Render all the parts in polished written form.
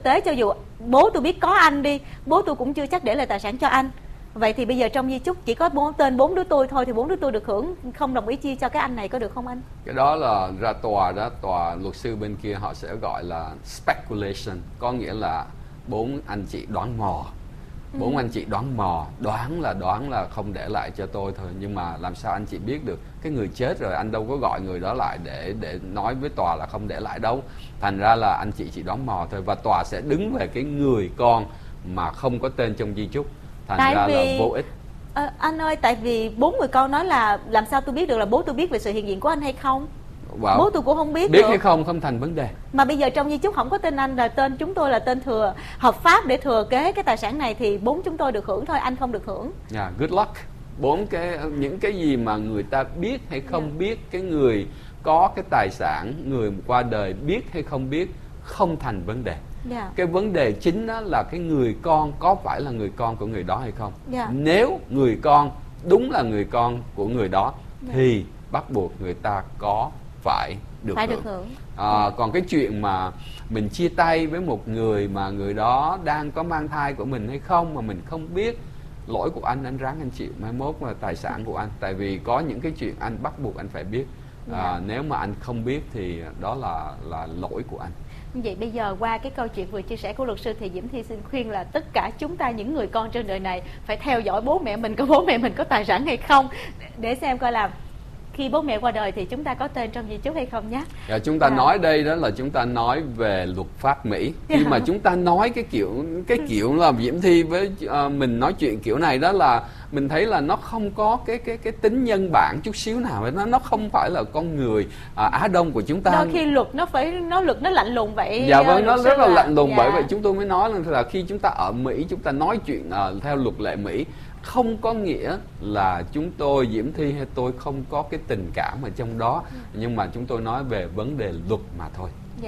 tế cho dù bố tôi biết có anh đi, bố tôi cũng chưa chắc để lại tài sản cho anh. Vậy thì bây giờ trong di chúc chỉ có tên 4 đứa tôi thôi, thì 4 đứa tôi được hưởng, không đồng ý chia cho cái anh này, có được không anh? Cái đó là ra tòa đó, tòa luật sư bên kia họ sẽ gọi là speculation, có nghĩa là 4 anh chị đoán mò. 4 anh chị đoán mò, đoán là không để lại cho tôi thôi, nhưng mà làm sao anh chị biết được? Cái người chết rồi anh đâu có gọi người đó lại để nói với tòa là không để lại đâu. Thành ra là anh chị chỉ đoán mò thôi, và tòa sẽ đứng về cái người con mà không có tên trong di chúc. Thành ra là vô ích. Anh ơi, tại vì 4 người con nói là làm sao tôi biết được là bố tôi biết về sự hiện diện của anh hay không? Bố tôi cũng không biết được. hay không thành vấn đề. Mà bây giờ trong di chúc không có tên anh, là tên chúng tôi là tên thừa hợp pháp để thừa kế cái tài sản này, thì 4 chúng tôi được hưởng thôi, anh không được hưởng. Good luck. 4 những cái gì mà người ta biết hay không biết, cái người có cái tài sản, người qua đời biết hay không biết, không thành vấn đề. Cái vấn đề chính đó là cái người con có phải là người con của người đó hay không. Nếu người con đúng là người con của người đó thì bắt buộc người ta phải được hưởng. Còn cái chuyện mà mình chia tay với một người mà người đó đang có mang thai của mình hay không mà mình không biết, lỗi của anh ráng anh chịu, mai mốt là tài sản của anh. Tại vì có những cái chuyện anh bắt buộc anh phải biết. Nếu mà anh không biết thì đó là lỗi của anh. Vậy bây giờ qua cái câu chuyện vừa chia sẻ của luật sư thì Diễm Thi xin khuyên là tất cả chúng ta, những người con trên đời này, phải theo dõi bố mẹ mình có tài sản hay không, để xem coi là khi bố mẹ qua đời thì chúng ta có tên trong di chúc hay không nhé. Chúng ta nói đây đó là chúng ta nói về luật pháp Mỹ. Khi mà chúng ta nói cái kiểu là Diễm Thi với mình nói chuyện kiểu này đó, là mình thấy là nó không có cái tính nhân bản chút xíu nào. Nó không phải là con người Á Đông của chúng ta. Đôi khi luật nó lạnh lùng vậy. Dạ vâng, nó rất là lạnh lùng. Bởi vậy chúng tôi mới nói là khi chúng ta ở Mỹ, chúng ta nói chuyện theo luật lệ Mỹ, không có nghĩa là chúng tôi, Diễm Thi hay tôi không có cái tình cảm ở trong đó, nhưng mà chúng tôi nói về vấn đề luật mà thôi.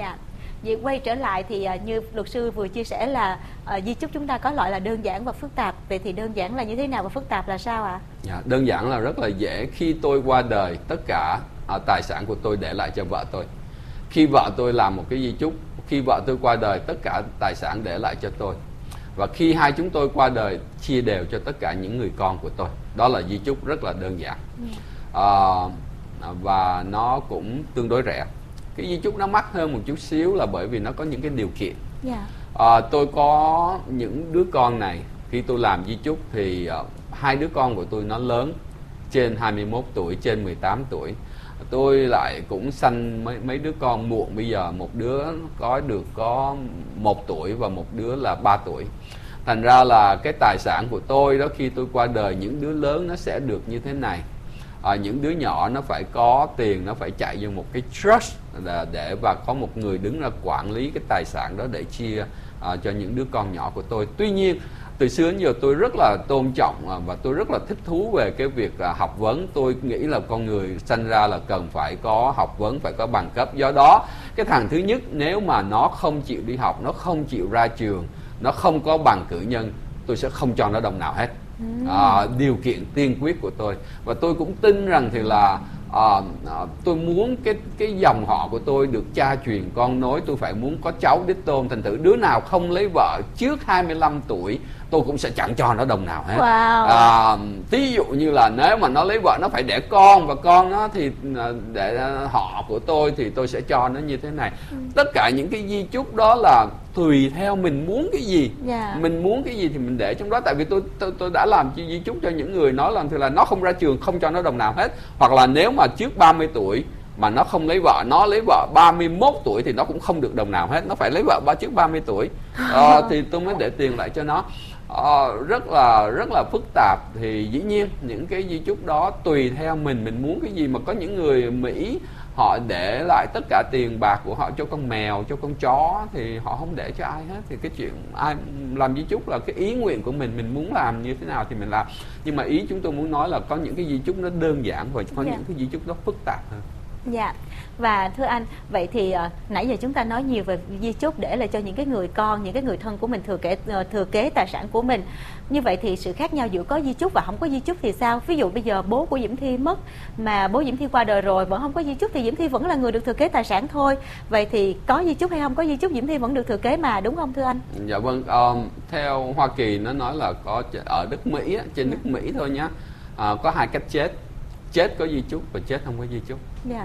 Vậy quay trở lại thì như luật sư vừa chia sẻ là di chúc chúng ta có loại là đơn giản và phức tạp. Vậy thì đơn giản là như thế nào và phức tạp là sao ạ? Đơn giản là rất là dễ. Khi tôi qua đời, tất cả tài sản của tôi để lại cho vợ tôi. Khi vợ tôi làm một cái di chúc, khi vợ tôi qua đời, tất cả tài sản để lại cho tôi. Và khi hai chúng tôi qua đời, chia đều cho tất cả những người con của tôi. Đó là di chúc rất là đơn giản. Và nó cũng tương đối rẻ. Cái di chúc nó mắc hơn một chút xíu là bởi vì nó có những cái điều kiện. Tôi có những đứa con này, khi tôi làm di chúc thì hai đứa con của tôi nó lớn, trên 21 tuổi, trên 18 tuổi. Tôi lại cũng sanh mấy đứa con muộn. Bây giờ một đứa có 1 tuổi và một đứa là 3 tuổi. Thành ra là cái tài sản của tôi đó, khi tôi qua đời, những đứa lớn nó sẽ được như thế này. Những đứa nhỏ nó phải có tiền, nó phải chạy vô một cái trust và có một người đứng ra quản lý cái tài sản đó để chia cho những đứa con nhỏ của tôi. Tuy nhiên từ xưa đến giờ tôi rất là tôn trọng và tôi rất là thích thú về cái việc học vấn. Tôi nghĩ là con người sanh ra là cần phải có học vấn, phải có bằng cấp. Do đó cái thằng thứ nhất, nếu mà nó không chịu đi học, nó không chịu ra trường, nó không có bằng cử nhân, tôi sẽ không cho nó đồng nào hết. Điều kiện tiên quyết của tôi. Và tôi cũng tin rằng thì là tôi muốn cái dòng họ của tôi được cha truyền con nối. Tôi phải muốn có cháu đích tôn. Thành thử đứa nào không lấy vợ trước 25 tuổi tôi cũng sẽ chẳng cho nó đồng nào hết. Ví dụ như là nếu mà nó lấy vợ nó phải đẻ con, và con nó thì để họ của tôi thì tôi sẽ cho nó như thế này. Tất cả những cái di chúc đó là tùy theo mình muốn cái gì. Mình muốn cái gì thì mình để trong đó. Tại vì tôi đã làm di chúc cho những người nói là, thì là nó không ra trường, không cho nó đồng nào hết. Hoặc là nếu mà trước 30 tuổi mà nó không lấy vợ, nó lấy vợ 31 tuổi thì nó cũng không được đồng nào hết. Nó phải lấy vợ trước 30 tuổi thì tôi mới để tiền lại cho nó. Rất là phức tạp. Thì dĩ nhiên những cái di chúc đó tùy theo mình muốn cái gì. Mà có những người Mỹ họ để lại tất cả tiền bạc của họ cho con mèo, cho con chó, thì họ không để cho ai hết. Thì cái chuyện ai làm di chúc là cái ý nguyện của mình muốn làm như thế nào thì mình làm. Nhưng mà ý chúng tôi muốn nói là có những cái di chúc nó đơn giản và có những cái di chúc nó phức tạp hơn. Dạ. Và thưa anh, vậy thì nãy giờ chúng ta nói nhiều về di chúc để là cho những cái người con, những cái người thân của mình thừa kế tài sản của mình. Như vậy thì sự khác nhau giữa có di chúc và không có di chúc thì sao? Ví dụ bây giờ bố của Diễm Thi mất mà bố Diễm Thi qua đời rồi vẫn không có di chúc thì Diễm Thi vẫn là người được thừa kế tài sản thôi. Vậy thì có di chúc hay không có di chúc Diễm Thi vẫn được thừa kế mà, đúng không thưa anh? Dạ vâng, theo Hoa Kỳ nó nói là có ở nước Mỹ, trên nước Mỹ thôi nhá, có hai cách chết có di chúc và chết không có di chúc.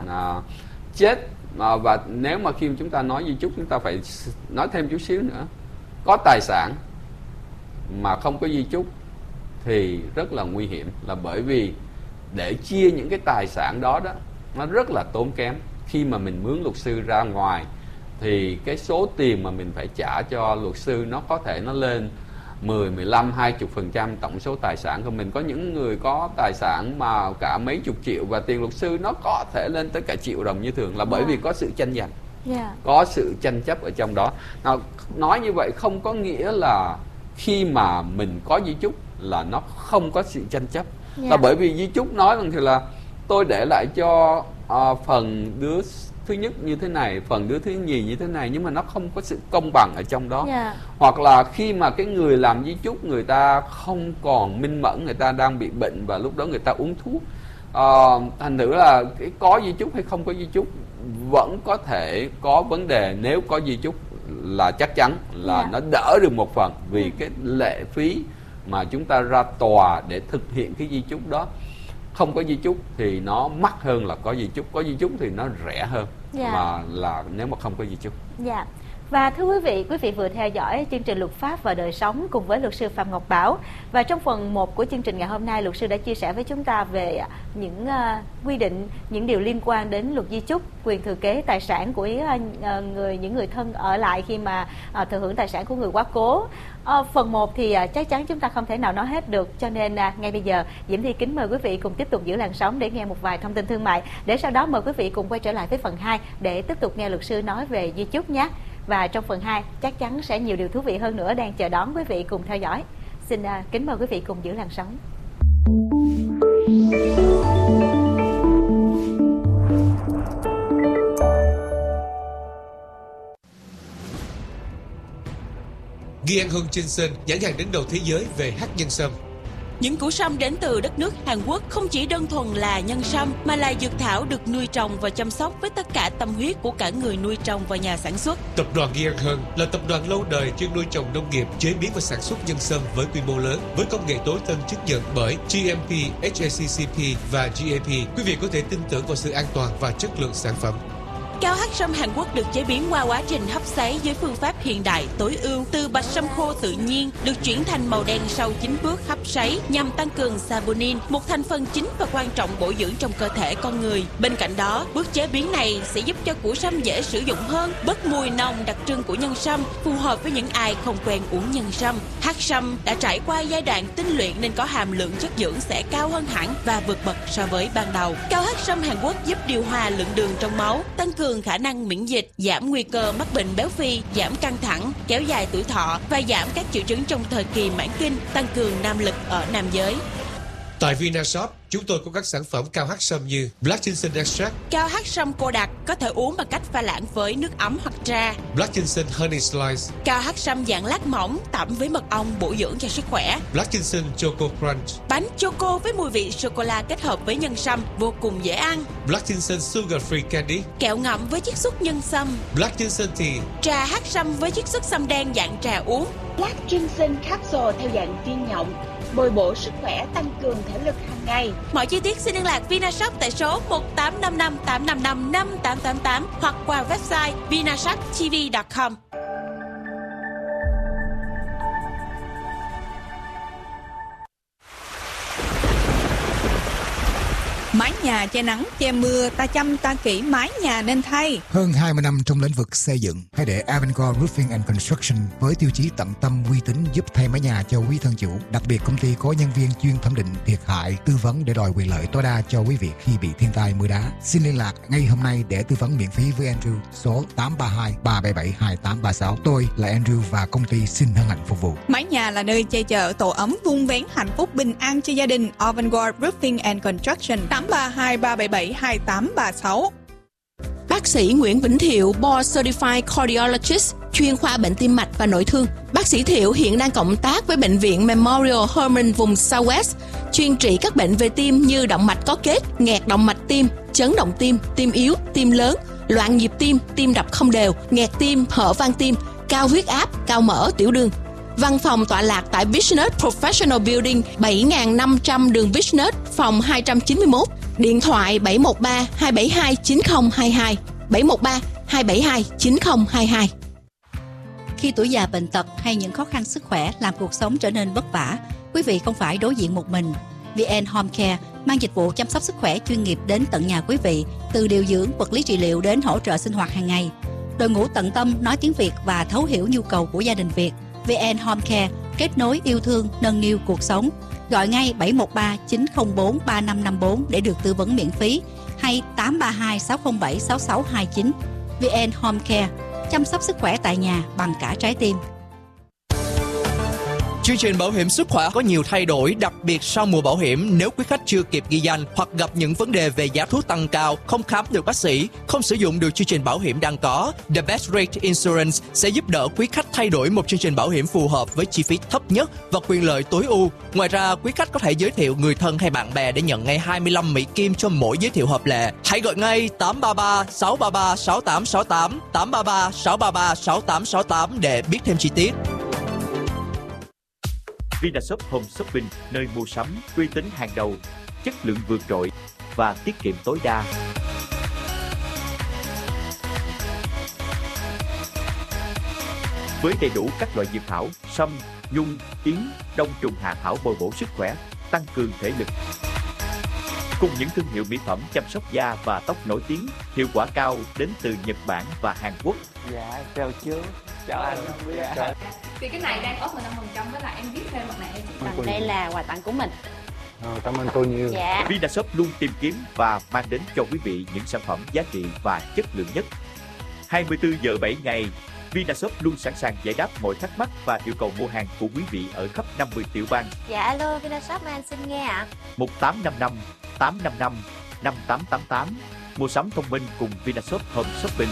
Chết và nếu mà khi chúng ta nói di chúc chúng ta phải nói thêm chút xíu nữa, có tài sản mà không có di chúc thì rất là nguy hiểm, là bởi vì để chia những cái tài sản đó nó rất là tốn kém. Khi mà mình mướn luật sư ra ngoài thì cái số tiền mà mình phải trả cho luật sư nó có thể nó lên 10, 15, 20% tổng số tài sản của mình. Có những người có tài sản mà cả mấy chục triệu và tiền luật sư nó có thể lên tới cả triệu đồng như thường, là bởi vì có sự tranh giành, có sự tranh chấp ở trong đó. Nào, nói như vậy không có nghĩa là khi mà mình có di chúc là nó không có sự tranh chấp, là bởi vì di chúc nói rằng thì là tôi để lại cho phần đứa thứ nhất như thế này, phần đứa thứ nhì như thế này, nhưng mà nó không có sự công bằng ở trong đó. Hoặc là khi mà cái người làm di chúc người ta không còn minh mẫn, người ta đang bị bệnh và lúc đó người ta uống thuốc, thành thử là cái có di chúc hay không có di chúc vẫn có thể có vấn đề. Nếu có di chúc là chắc chắn là nó đỡ được một phần, vì cái lệ phí mà chúng ta ra tòa để thực hiện cái di chúc đó. Không có di chúc thì nó mắc hơn là có di chúc, có di chúc thì nó rẻ hơn mà là nếu mà không có di chúc. Và thưa quý vị vừa theo dõi chương trình Luật pháp và đời sống cùng với luật sư Phạm Ngọc Bảo. Và trong phần 1 của chương trình ngày hôm nay, luật sư đã chia sẻ với chúng ta về những quy định, những điều liên quan đến luật di chúc, quyền thừa kế tài sản của những người thân ở lại khi mà thừa hưởng tài sản của người quá cố. Phần 1 thì chắc chắn chúng ta không thể nào nói hết được, cho nên ngay bây giờ Diễm Thi kính mời quý vị cùng tiếp tục giữ làn sóng để nghe một vài thông tin thương mại, để sau đó mời quý vị cùng quay trở lại với phần 2 để tiếp tục nghe luật sư nói về di chúc nhé. Và trong phần 2 chắc chắn sẽ nhiều điều thú vị hơn nữa đang chờ đón quý vị cùng theo dõi. Xin kính mời quý vị cùng giữ làn sóng. Ghi An Hưng Johnson, nhãn hàng đứng đầu thế giới về hắc nhân sâm. Những củ sâm đến từ đất nước Hàn Quốc không chỉ đơn thuần là nhân sâm mà là dược thảo được nuôi trồng và chăm sóc với tất cả tâm huyết của cả người nuôi trồng và nhà sản xuất. Tập đoàn Ghi An Hưng là tập đoàn lâu đời chuyên nuôi trồng nông nghiệp, chế biến và sản xuất nhân sâm với quy mô lớn, với công nghệ tối tân chứng nhận bởi GMP, HACCP và GAP. Quý vị có thể tin tưởng vào sự an toàn và chất lượng sản phẩm. Cao hắc sâm Hàn Quốc được chế biến qua quá trình hấp sấy với phương pháp hiện đại tối ưu, từ bạch sâm khô tự nhiên được chuyển thành màu đen sau 9 bước hấp sấy nhằm tăng cường saponin, một thành phần chính và quan trọng bổ dưỡng trong cơ thể con người. Bên cạnh đó, bước chế biến này sẽ giúp cho củ sâm dễ sử dụng hơn, bớt mùi nồng đặc trưng của nhân sâm, phù hợp với những ai không quen uống nhân sâm. Hắc sâm đã trải qua giai đoạn tinh luyện nên có hàm lượng chất dưỡng sẽ cao hơn hẳn và vượt bậc so với ban đầu. Cao hắc sâm Hàn Quốc giúp điều hòa lượng đường trong máu, tăng cường khả năng miễn dịch, giảm nguy cơ mắc bệnh béo phì, giảm căng thẳng, kéo dài tuổi thọ và giảm các triệu chứng trong thời kỳ mãn kinh, tăng cường nam lực ở nam giới. Tại Vinashop, chúng tôi có các sản phẩm cao hắc sâm như Black Ginseng Extract, cao hắc sâm cô đặc có thể uống bằng cách pha loãng với nước ấm hoặc trà, Black Ginseng Honey Slice, cao hắc sâm dạng lát mỏng tẩm với mật ong bổ dưỡng cho sức khỏe, Black Ginseng Choco Crunch, bánh choco với mùi vị sô cô la kết hợp với nhân sâm vô cùng dễ ăn, Black Ginseng Sugar Free Candy, kẹo ngậm với chiết xuất nhân sâm, Black Ginseng Tea, trà hắc sâm với chiết xuất sâm đen dạng trà uống, Black Ginseng Capsule theo dạng viên nhộng, bồi bổ sức khỏe, tăng cường thể lực hàng ngày. Mọi chi tiết xin liên lạc Vinashop tại số 1855 855 5888 hoặc qua website vinashoptv.com. Mái nhà che nắng, che mưa, ta chăm ta kỹ mái nhà nên thay. Hơn 20 năm trong lĩnh vực xây dựng, hãy để Avangard Roofing and Construction với tiêu chí tận tâm uy tín giúp thay mái nhà cho quý thân chủ. Đặc biệt công ty có nhân viên chuyên thẩm định thiệt hại, tư vấn để đòi quyền lợi tối đa cho quý vị khi bị thiên tai mưa đá. Xin liên lạc ngay hôm nay để tư vấn miễn phí với Andrew số 832 377 2836. Tôi là Andrew và công ty xin hân hạnh phục vụ. Mái nhà là nơi che chở tổ ấm vun vén hạnh phúc bình an cho gia đình. Avangard Roofing and Construction 832 377 2836. Bác sĩ Nguyễn Vĩnh Thiệu, Board Certified Cardiologist, chuyên khoa bệnh tim mạch và nội thương. Bác sĩ Thiệu hiện đang cộng tác với Bệnh viện Memorial Hermann vùng Southwest, chuyên trị các bệnh về tim như động mạch có kết, nghẹt động mạch tim, chấn động tim, tim yếu, tim lớn, loạn nhịp tim, tim đập không đều, nghẹt tim, hở van tim, cao huyết áp, cao mỡ, tiểu đường. Văn phòng tọa lạc tại Business Professional Building 7500 đường Business, phòng 291. Điện thoại 713 272 9022, 713 272 9022. Khi tuổi già bệnh tật hay những khó khăn sức khỏe làm cuộc sống trở nên vất vả, quý vị không phải đối diện một mình. VN Home Care mang dịch vụ chăm sóc sức khỏe chuyên nghiệp đến tận nhà quý vị, từ điều dưỡng, vật lý trị liệu đến hỗ trợ sinh hoạt hàng ngày. Đội ngũ tận tâm nói tiếng Việt và thấu hiểu nhu cầu của gia đình Việt. VN Home Care kết nối yêu thương, nâng niu cuộc sống. Gọi ngay 713 904 3554 để được tư vấn miễn phí, hay 832 607 6629. VN Home Care, chăm sóc sức khỏe tại nhà bằng cả trái tim. Chương trình bảo hiểm sức khỏe có nhiều thay đổi, đặc biệt sau mùa bảo hiểm. Nếu quý khách chưa kịp ghi danh hoặc gặp những vấn đề về giá thuốc tăng cao, không khám được bác sĩ, không sử dụng được chương trình bảo hiểm đang có, The Best Rate Insurance sẽ giúp đỡ quý khách thay đổi một chương trình bảo hiểm phù hợp với chi phí thấp nhất và quyền lợi tối ưu. Ngoài ra, quý khách có thể giới thiệu người thân hay bạn bè để nhận ngay 25 Mỹ Kim cho mỗi giới thiệu hợp lệ. Hãy gọi ngay 833 633 6868, 833 633 6868 để biết thêm chi tiết. Vinashop Home Shopping, nơi mua sắm uy tín hàng đầu, chất lượng vượt trội và tiết kiệm tối đa. Với đầy đủ các loại dược thảo, sâm, nhung, yến, đông trùng hạ thảo bồi bổ sức khỏe, tăng cường thể lực. Cùng những thương hiệu mỹ phẩm chăm sóc da và tóc nổi tiếng, hiệu quả cao đến từ Nhật Bản và Hàn Quốc. Dạ, chào chú. Chào anh. Dạ. Thì cái này đang offer 5% với lại em viết thêm mặt này. Còn đây là quà tặng của mình. Cảm ơn cô nhiều. Dạ. Vinashop luôn tìm kiếm và mang đến cho quý vị những sản phẩm giá trị và chất lượng nhất. 24 giờ 7 ngày, Vinashop luôn sẵn sàng giải đáp mọi thắc mắc và yêu cầu mua hàng của quý vị ở khắp 50 tiểu bang. Dạ alo, Vinashop anh xin nghe ạ. 1855 855 5888. Mua sắm thông minh cùng Vinashop Home Shopping.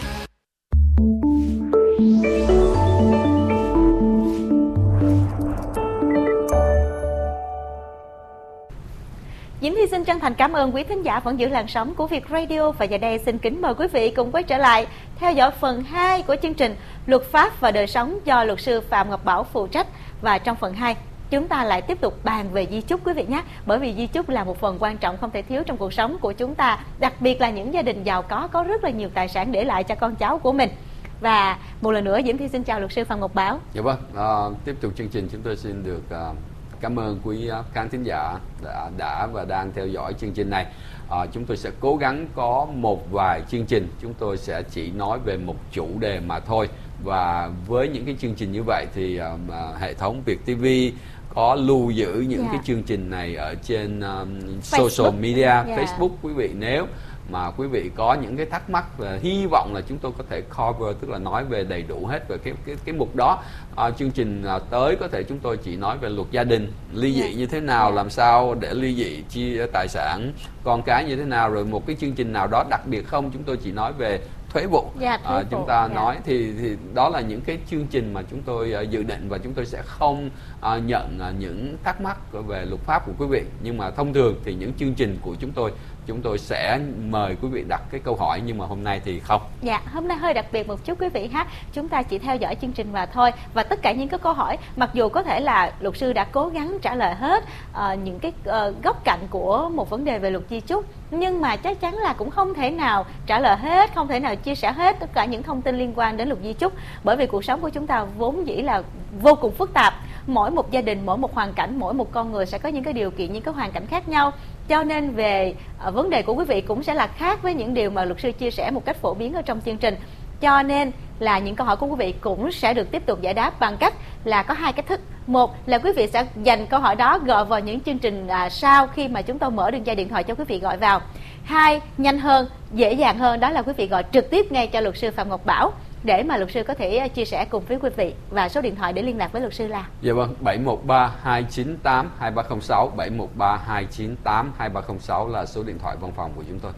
Diễm Thi xin chân thành cảm ơn quý thính giả vẫn giữ làn sóng của Việt Radio, và giờ đây xin kính mời quý vị cùng quay trở lại theo dõi phần 2 của chương trình Luật pháp và đời sống do luật sư Phạm Ngọc Bảo phụ trách. Và trong phần 2 chúng ta lại tiếp tục bàn về di chúc quý vị nhé, bởi vì di chúc là một phần quan trọng không thể thiếu trong cuộc sống của chúng ta, đặc biệt là những gia đình giàu có rất là nhiều tài sản để lại cho con cháu của mình. Và một lần nữa Diễm Thi xin chào luật sư Phạm Ngọc Bảo. Dạ vâng, tiếp tục chương trình chúng tôi xin được cảm ơn quý khán thính giả đã và đang theo dõi chương trình này. Chúng tôi sẽ cố gắng có một vài chương trình chúng tôi sẽ chỉ nói về một chủ đề mà thôi. Và với những cái chương trình như vậy thì hệ thống Việt TV có lưu giữ những cái chương trình này ở trên social media, Facebook. Quý vị nếu mà quý vị có những cái thắc mắc và hy vọng là chúng tôi có thể cover, tức là nói về đầy đủ hết về cái mục đó. Chương trình tới có thể chúng tôi chỉ nói về luật gia đình, ly dị như thế nào, làm sao để ly dị, chia tài sản con cái như thế nào, rồi một cái chương trình nào đó đặc biệt không, chúng tôi chỉ nói về thuế vụ. Chúng ta nói thì đó là những cái chương trình mà chúng tôi dự định, và chúng tôi sẽ không nhận những thắc mắc về luật pháp của quý vị. Nhưng mà thông thường thì những chương trình của chúng tôi sẽ mời quý vị đặt cái câu hỏi, nhưng mà hôm nay thì không. Dạ, hôm nay hơi đặc biệt một chút quý vị ha. Chúng ta chỉ theo dõi chương trình và thôi. Và tất cả những cái câu hỏi, mặc dù có thể là luật sư đã cố gắng trả lời hết những cái góc cạnh của một vấn đề về luật di chúc, nhưng mà chắc chắn là cũng không thể nào trả lời hết, không thể nào chia sẻ hết tất cả những thông tin liên quan đến luật di chúc, bởi vì cuộc sống của chúng ta vốn dĩ là vô cùng phức tạp. Mỗi một gia đình, mỗi một hoàn cảnh, mỗi một con người sẽ có những cái điều kiện, những cái hoàn cảnh khác nhau. Cho nên về vấn đề của quý vị cũng sẽ là khác với những điều mà luật sư chia sẻ một cách phổ biến ở trong chương trình. Cho nên là những câu hỏi của quý vị cũng sẽ được tiếp tục giải đáp bằng cách là có hai cách thức. Một là quý vị sẽ dành câu hỏi đó gọi vào những chương trình sau khi mà chúng tôi mở đường dây điện thoại cho quý vị gọi vào. Hai, nhanh hơn, dễ dàng hơn, đó là quý vị gọi trực tiếp ngay cho luật sư Phạm Ngọc Bảo để mà luật sư có thể chia sẻ cùng với quý vị. Và số điện thoại để liên lạc với luật sư là dạ vâng, 713 298 2306, 713 298 2306 là số điện thoại văn phòng của chúng tôi.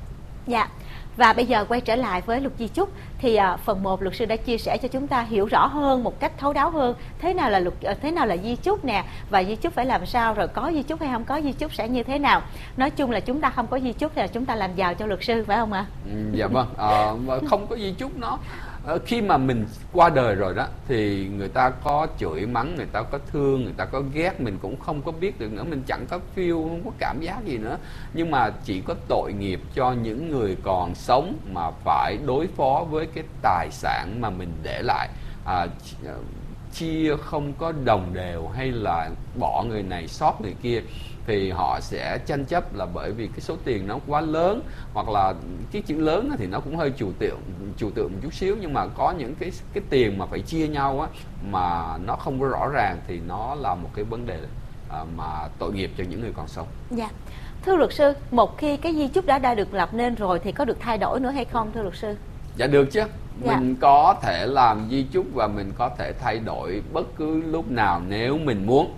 Dạ. Và bây giờ quay trở lại với luật di chúc thì phần 1 luật sư đã chia sẻ cho chúng ta hiểu rõ hơn, một cách thấu đáo hơn thế nào là di chúc nè, và di chúc phải làm sao, rồi có di chúc hay không có di chúc sẽ như thế nào. Nói chung là chúng ta không có di chúc thì là chúng ta làm giàu cho luật sư, phải không ạ? Dạ vâng. Không có di chúc nó khi mà mình qua đời rồi đó thì người ta có chửi mắng, người ta có thương, người ta có ghét, mình cũng không có biết được nữa, mình chẳng có feel, không có cảm giác gì nữa. Nhưng mà chỉ có tội nghiệp cho những người còn sống mà phải đối phó với cái tài sản mà mình để lại, chia không có đồng đều hay là bỏ người này sót người kia, thì họ sẽ tranh chấp là bởi vì cái số tiền nó quá lớn, hoặc là cái chữ lớn thì nó cũng hơi trừu tượng một chút xíu, nhưng mà có những cái tiền mà phải chia nhau á mà nó không có rõ ràng thì nó là một cái vấn đề mà tội nghiệp cho những người còn sống. Dạ. Thưa luật sư, một khi cái di chúc đã được lập nên rồi thì có được thay đổi nữa hay không thưa luật sư? Dạ được chứ. Mình có thể làm di chúc và mình có thể thay đổi bất cứ lúc nào nếu mình muốn.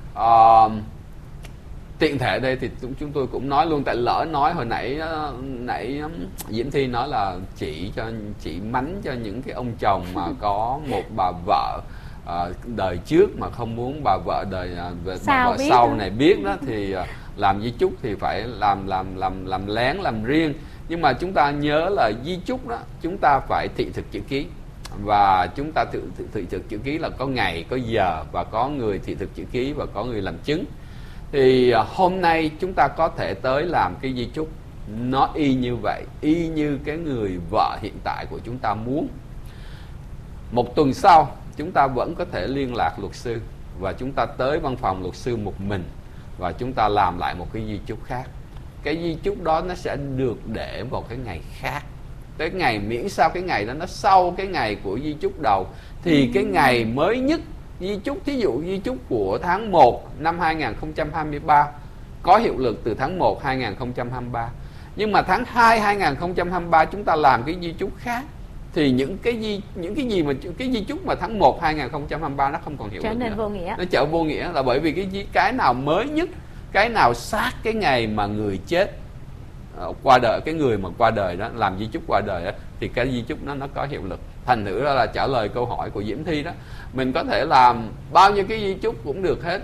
Tiện thể đây thì chúng tôi cũng nói luôn, tại lỡ nói hồi nãy Diễm Thi nói là chỉ mánh cho những cái ông chồng mà có một bà vợ đời trước mà không muốn bà vợ bà vợ sau này biết đó, thì làm di chúc thì phải làm lén, làm riêng. Nhưng mà chúng ta nhớ là di chúc đó chúng ta phải thị thực chữ ký, và chúng ta thị thực chữ ký là có ngày, có giờ, và có người thị thực chữ ký và có người làm chứng. Thì hôm nay chúng ta có thể tới làm cái di chúc nó y như vậy, y như cái người vợ hiện tại của chúng ta muốn. Một tuần sau chúng ta vẫn có thể liên lạc luật sư và chúng ta tới văn phòng luật sư một mình và chúng ta làm lại một cái di chúc khác. Cái di chúc đó nó sẽ được để vào cái ngày khác, cái ngày miễn sao cái ngày đó nó sau cái ngày của di chúc đầu, thì cái ngày mới nhất di chúc, thí dụ di chúc của tháng 1 năm 2023 có hiệu lực từ tháng 1 2023. Nhưng mà tháng 2 2023 chúng ta làm cái di chúc khác, thì những cái di chúc mà tháng 1 2023 nó không còn hiệu lực nữa. Trở nên vô nghĩa. Nó trở vô nghĩa là bởi vì cái nào mới nhất, cái nào sát cái ngày mà người chết qua đời, cái người mà qua đời đó làm di chúc qua đời đó, thì cái di chúc nó có hiệu lực. Thành thử ra là trả lời câu hỏi của Diễm Thi đó, mình có thể làm bao nhiêu cái di chúc cũng được hết.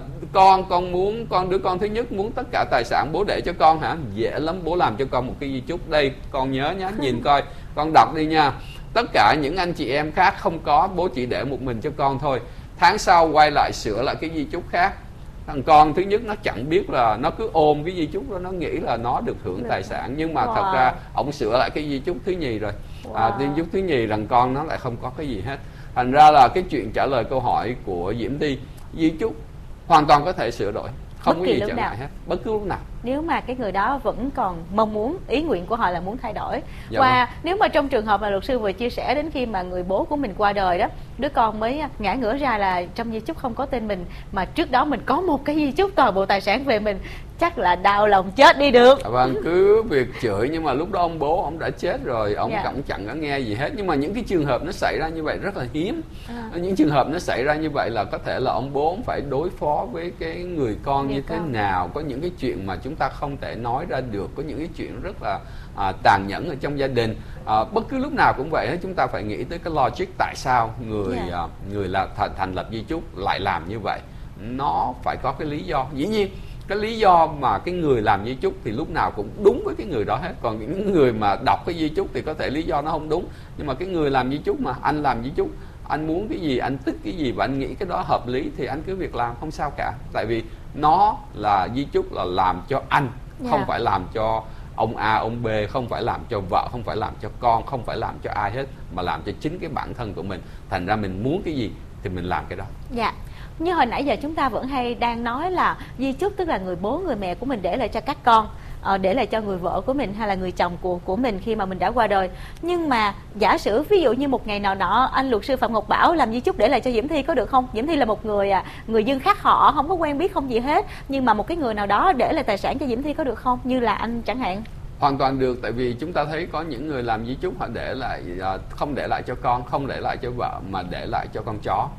Con muốn, đứa con thứ nhất muốn tất cả tài sản bố để cho con hả? Dễ lắm, bố làm cho con một cái di chúc đây, con nhớ nhá, nhìn coi, con đọc đi nha. Tất cả những anh chị em khác không có, bố chỉ để một mình cho con thôi. Tháng sau quay lại sửa lại cái di chúc khác. Thằng con thứ nhất nó chẳng biết là nó cứ ôm cái di chúc đó, nó nghĩ là nó được hưởng tài sản, nhưng mà thật ra ổng sửa lại cái di chúc thứ nhì rồi. Di chúc thứ nhì rằng con nó lại không có cái gì hết. Thành ra là cái chuyện trả lời câu hỏi của Diễm Thi, di chúc hoàn toàn có thể sửa đổi, không có gì trở ngại hết, bất cứ lúc nào. Nếu mà cái người đó vẫn còn mong muốn, ý nguyện của họ là muốn thay đổi. Và nếu mà trong trường hợp mà luật sư vừa chia sẻ, đến khi mà người bố của mình qua đời đó, đứa con mới ngã ngửa ra là trong di chúc không có tên mình, mà trước đó mình có một cái di chúc toàn bộ tài sản về mình, chắc là đau lòng chết đi được. Vâng, cứ việc chửi, nhưng mà lúc đó ông bố ông đã chết rồi, ông chẳng có nghe gì hết. Nhưng mà những cái trường hợp nó xảy ra như vậy rất là hiếm. Những trường hợp nó xảy ra như vậy là có thể là ông bố ông phải đối phó với cái người con như thế nào, có những cái chuyện mà chúng ta không thể nói ra được, có những cái chuyện rất là tàn nhẫn ở trong gia đình. Bất cứ lúc nào cũng vậy hết, chúng ta phải nghĩ tới cái logic tại sao người là thành lập di chúc lại làm như vậy. Nó phải có cái lý do. Dĩ nhiên cái lý do mà cái người làm di chúc thì lúc nào cũng đúng với cái người đó hết. Còn những người mà đọc cái di chúc thì có thể lý do nó không đúng. Nhưng mà cái người làm di chúc, mà anh làm di chúc, anh muốn cái gì, anh thích cái gì và anh nghĩ cái đó hợp lý thì anh cứ việc làm, không sao cả. Tại vì nó là di chúc là làm cho anh, không phải làm cho ông A, ông B, không phải làm cho vợ, không phải làm cho con, không phải làm cho ai hết, mà làm cho chính cái bản thân của mình. Thành ra mình muốn cái gì thì mình làm cái đó. Dạ. Như hồi nãy giờ chúng ta vẫn hay đang nói là di chúc tức là người bố, người mẹ của mình để lại cho các con, để lại cho người vợ của mình hay là người chồng của mình khi mà mình đã qua đời. Nhưng mà giả sử ví dụ như một ngày nào đó anh luật sư Phạm Ngọc Bảo làm di chúc để lại cho Diễm Thi có được không? Diễm Thi là một người dân khác họ, không có quen biết, không gì hết, nhưng mà một cái người nào đó để lại tài sản cho Diễm Thi có được không? Như là anh chẳng hạn. Hoàn toàn được, tại vì chúng ta thấy có những người làm di chúc họ để lại, không để lại cho con, không để lại cho vợ, mà để lại cho con chó của họ.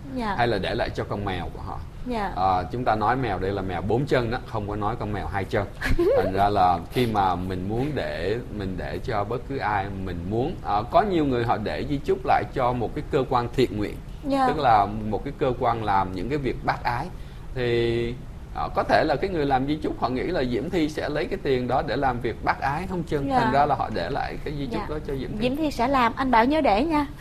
hay là để lại cho con mèo của họ. Chúng ta nói mèo đây là mèo 4 chân đó, không có nói con mèo 2 chân. Thành ra là khi mà mình muốn để cho bất cứ ai mình muốn, có nhiều người họ để di chúc lại cho một cái cơ quan thiện nguyện, tức là một cái cơ quan làm những cái việc bác ái. Thì có thể là cái người làm di chúc họ nghĩ là Diễm Thi sẽ lấy cái tiền đó để làm việc bác ái không chừng, thành ra là họ để lại cái di chúc đó cho Diễm Thi. Diễm Thi sẽ làm, anh Bảo nhớ để nha.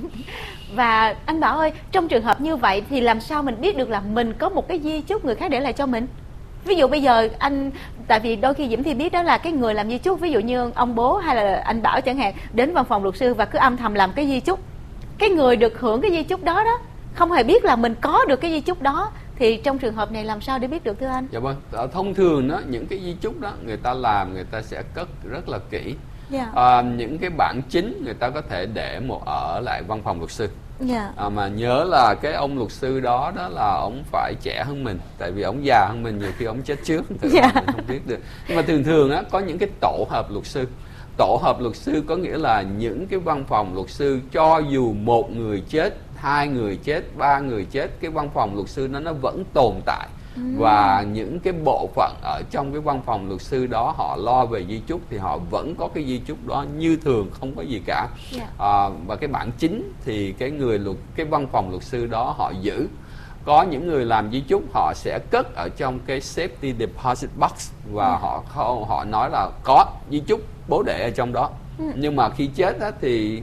Và anh Bảo ơi, trong trường hợp như vậy thì làm sao mình biết được là mình có một cái di chúc người khác để lại cho mình? Ví dụ bây giờ tại vì đôi khi Diễm Thi biết đó là cái người làm di chúc, ví dụ như ông bố hay là anh Bảo chẳng hạn, đến văn phòng luật sư và cứ âm thầm làm cái di chúc. Cái người được hưởng cái di chúc đó không hề biết là mình có được cái di chúc đó, thì trong trường hợp này làm sao để biết được thưa anh? Dạ vâng, thông thường đó, những cái di chúc đó người ta làm, người ta sẽ cất rất là kỹ. Những cái bản chính người ta có thể để ở lại văn phòng luật sư. Mà nhớ là cái ông luật sư đó là ông phải trẻ hơn mình, tại vì ông già hơn mình, nhiều khi ông chết trước, mình không biết được. Nhưng mà thường á, có những cái tổ hợp luật sư. Tổ hợp luật sư có nghĩa là những cái văn phòng luật sư, cho dù một người chết, 2 người chết, 3 người chết, cái văn phòng luật sư nó vẫn tồn tại. Và những cái bộ phận ở trong cái văn phòng luật sư đó họ lo về di chúc thì họ vẫn có cái di chúc đó như thường, không có gì cả. Và cái bản chính thì cái văn phòng luật sư đó họ giữ. Có những người làm di chúc họ sẽ cất ở trong cái safety deposit box và họ nói là có di chúc bố để ở trong đó. Nhưng mà khi chết đó thì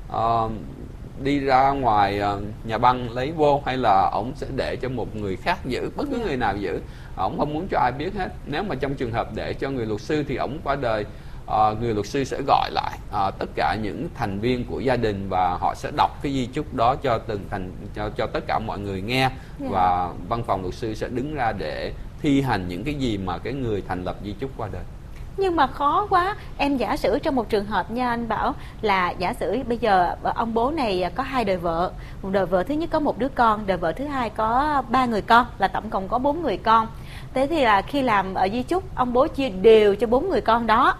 đi ra ngoài nhà băng lấy vô, hay là ổng sẽ để cho một người khác giữ, bất cứ người nào giữ, ổng không muốn cho ai biết hết. Nếu mà trong trường hợp để cho người luật sư thì ổng qua đời, người luật sư sẽ gọi lại tất cả những thành viên của gia đình và họ sẽ đọc cái di chúc đó cho cho tất cả mọi người nghe. Và văn phòng luật sư sẽ đứng ra để thi hành những cái gì mà cái người thành lập di chúc qua đời. Nhưng mà khó quá. Em giả sử trong một trường hợp nha anh Bảo, là giả sử bây giờ ông bố này có 2 đời vợ. Một đời vợ thứ nhất có 1 đứa con, đời vợ thứ hai có 3 người con, là tổng cộng có 4 người con. Thế thì là khi làm ở di chúc, ông bố chia đều cho 4 người con đó.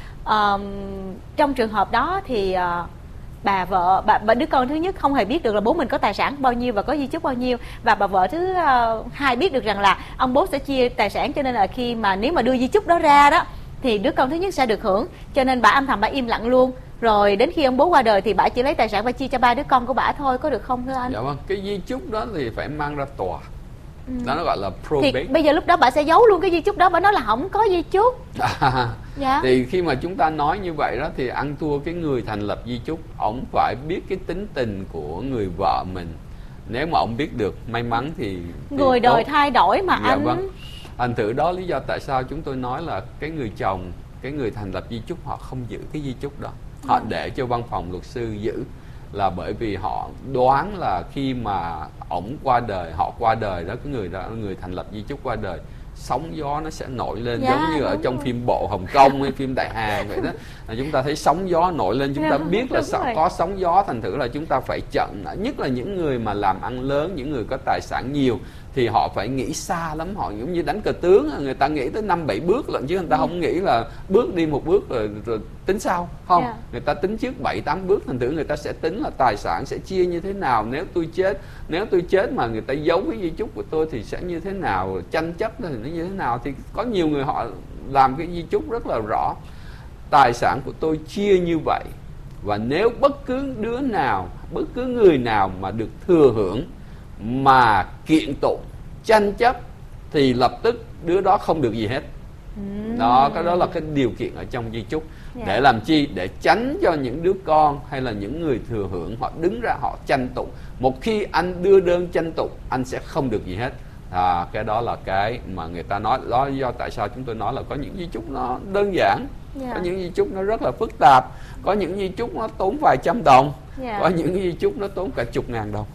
Trong trường hợp đó thì bà đứa con thứ nhất không hề biết được là bố mình có tài sản bao nhiêu và có di chúc bao nhiêu, và bà vợ thứ hai biết được rằng là ông bố sẽ chia tài sản, cho nên là khi mà nếu mà đưa di chúc đó ra đó thì đứa con thứ nhất sẽ được hưởng, cho nên bà âm thầm bà im lặng luôn. Rồi đến khi ông bố qua đời thì bà chỉ lấy tài sản và chia cho 3 đứa con của bà thôi, có được không thưa anh? Dạ vâng, cái di chúc đó thì phải mang ra tòa. Đó nó gọi là probate. Thì bây giờ lúc đó bà sẽ giấu luôn cái di chúc đó, bà nói là không có di chúc. Thì khi mà chúng ta nói như vậy đó thì ăn thua cái người thành lập di chúc. Ổng phải biết cái tính tình của người vợ mình. Nếu mà ổng biết được, may mắn thì người đời thay đổi mà anh. Vâng. Thành thử đó lý do tại sao chúng tôi nói là cái người chồng, cái người thành lập di chúc họ không giữ cái di chúc đó, họ để cho văn phòng luật sư giữ, là bởi vì họ đoán là khi mà ổng qua đời, họ qua đời đó, cái người thành lập di chúc qua đời, sóng gió nó sẽ nổi lên, giống như ở trong phim bộ Hồng Kông hay phim Đại Hàn vậy đó, là chúng ta thấy sóng gió nổi lên, chúng ta biết là có sóng gió, thành thử là chúng ta phải chậm. Nhất là những người mà làm ăn lớn, những người có tài sản nhiều thì họ phải nghĩ xa lắm, họ giống như đánh cờ tướng, người ta nghĩ tới 5-7 bước lận, chứ người ta không nghĩ là bước đi một bước rồi tính sau, không, người ta tính trước 7-8 bước, thành thử người ta sẽ tính là tài sản sẽ chia như thế nào, nếu tôi chết mà người ta giấu cái di chúc của tôi thì sẽ như thế nào, tranh chấp thì nó như thế nào. Thì có nhiều người họ làm cái di chúc rất là rõ, tài sản của tôi chia như vậy, và nếu bất cứ đứa nào, bất cứ người nào mà được thừa hưởng mà kiện tụng, tranh chấp thì lập tức đứa đó không được gì hết. Đó, cái đó là cái điều kiện ở trong di chúc. Để làm chi? Để tránh cho những đứa con hay là những người thừa hưởng họ đứng ra họ tranh tụng. Một khi anh đưa đơn tranh tụng, anh sẽ không được gì hết. Cái đó là cái mà người ta nói. Đó là do tại sao chúng tôi nói là có những di chúc nó đơn giản, có những di chúc nó rất là phức tạp, có những di chúc nó tốn vài trăm đồng, có những di chúc nó tốn cả chục ngàn đồng.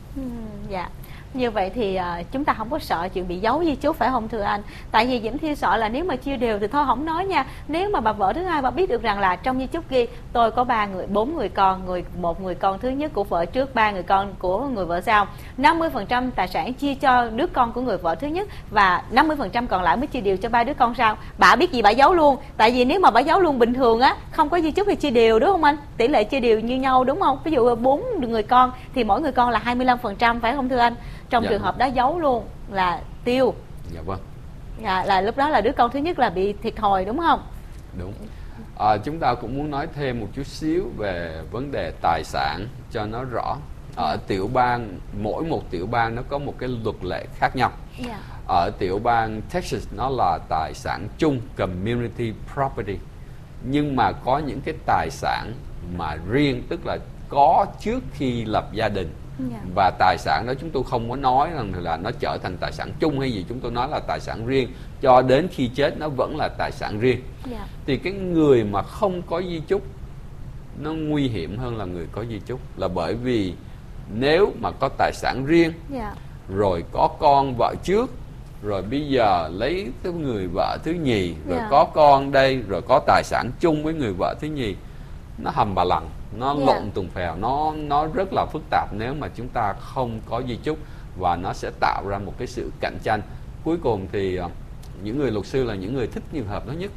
Như vậy thì chúng ta không có sợ chuyện bị giấu di chúc, phải không thưa anh? Tại vì Diễm Thi sợ là nếu mà chia đều thì thôi không nói nha. Nếu mà bà vợ thứ hai bà biết được rằng là trong di chúc ghi tôi có 4 người con, một người con thứ nhất của vợ trước, 3 người con của người vợ sau, 50% tài sản chia cho đứa con của người vợ thứ nhất và 50% còn lại mới chia đều cho 3 đứa con sau. Bà biết gì bà giấu luôn. Tại vì nếu mà bà giấu luôn bình thường á, không có di chúc thì chia đều, đúng không anh? Tỷ lệ chia đều như nhau, đúng không? Ví dụ 4 người con thì mỗi người con là 25%, phải không thưa anh? trong trường hợp đó giấu luôn là tiêu. Dạ vâng. Là lúc đó là đứa con thứ nhất là bị thiệt thòi đúng không? Đúng. Chúng ta cũng muốn nói thêm một chút xíu về vấn đề tài sản cho nó rõ. Ở tiểu bang, mỗi một tiểu bang nó có một cái luật lệ khác nhau. Ở tiểu bang Texas nó là tài sản chung, community property. Nhưng mà có những cái tài sản mà riêng, tức là có trước khi lập gia đình. Và tài sản đó chúng tôi không có nói rằng là nó trở thành tài sản chung hay gì, chúng tôi nói là tài sản riêng, cho đến khi chết nó vẫn là tài sản riêng. Thì cái người mà không có di chúc nó nguy hiểm hơn là người có di chúc, là bởi vì nếu mà có tài sản riêng rồi có con vợ trước, rồi bây giờ lấy cái người vợ thứ nhì, rồi có con đây, rồi có tài sản chung với người vợ thứ nhì, nó hầm bà lằng, nó lộn tùng phèo, nó rất là phức tạp nếu mà chúng ta không có di chúc, và nó sẽ tạo ra một cái sự cạnh tranh. Cuối cùng thì những người luật sư là những người thích trường hợp đó nhất.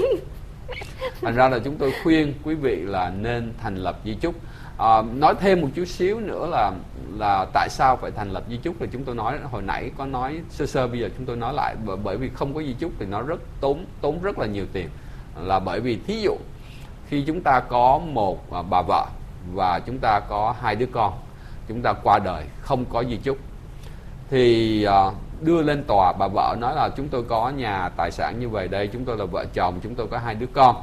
Thành ra là chúng tôi khuyên quý vị là nên thành lập di chúc. Nói thêm một chút xíu nữa là tại sao phải thành lập di chúc, thì chúng tôi nói hồi nãy có nói sơ, bây giờ chúng tôi nói lại. Bởi vì không có di chúc thì nó rất tốn rất là nhiều tiền. Là bởi vì thí dụ khi chúng ta có một bà vợ và chúng ta có 2 đứa con, chúng ta qua đời không có di chúc, thì đưa lên tòa, bà vợ nói là chúng tôi có nhà tài sản như vậy đây, chúng tôi là vợ chồng, chúng tôi có 2 đứa con.